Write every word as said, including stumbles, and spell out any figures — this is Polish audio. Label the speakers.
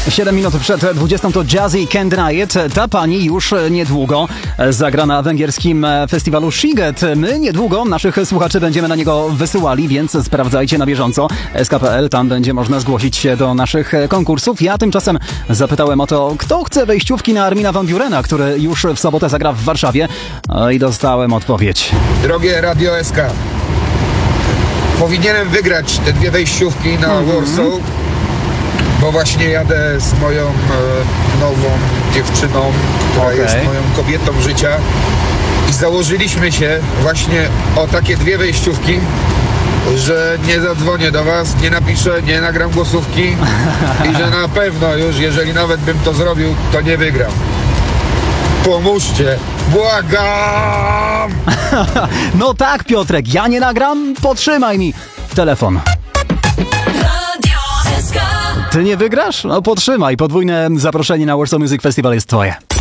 Speaker 1: siedem minut przed dwudziestą to Jazzy Can't Deny It. Ta pani już niedługo zagra na węgierskim festiwalu Sziget. My niedługo naszych słuchaczy będziemy na niego wysyłali, więc sprawdzajcie na bieżąco S K kropka P L. Tam będzie można zgłosić się do naszych konkursów. Ja tymczasem zapytałem o to, kto chce wejściówki na Armina van Burena, który już w sobotę zagra w Warszawie. No i dostałem odpowiedź.
Speaker 2: Drogie Radio S K, powinienem wygrać te dwie wejściówki na mm-hmm. Warsaw, bo właśnie jadę z moją e, nową dziewczyną, która okay. jest moją kobietą życia i założyliśmy się właśnie o takie dwie wejściówki, że nie zadzwonię do was, nie napiszę, nie nagram głosówki i że na pewno już, jeżeli nawet bym to zrobił, to nie wygram. Pomóżcie, błagam!
Speaker 1: No tak, Piotrek, ja nie nagram, potrzymaj mi telefon. Ty nie wygrasz? No potrzymaj, podwójne zaproszenie na Warsaw Music Festival jest twoje.